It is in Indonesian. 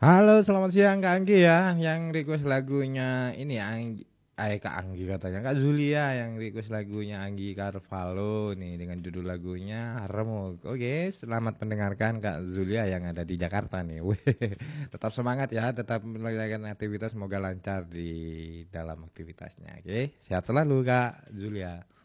Halo, selamat siang Kak Anggi ya. Yang request lagunya ini ya, Kak Anggi katanya. Kak Zulia yang request lagunya Anggi Carvalho nih dengan judul lagunya Remuk. Oke, selamat mendengarkan Kak Zulia yang ada di Jakarta nih. Weh, tetap semangat ya, tetap melakukan aktivitas, semoga lancar di dalam aktivitasnya. Oke, sehat selalu Kak Zulia.